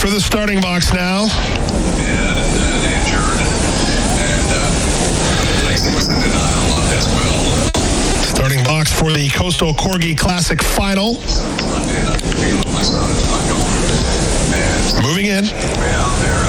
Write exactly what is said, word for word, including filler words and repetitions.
for the starting box now. Starting box for the Coastal Corgi Classic Final. Moving in.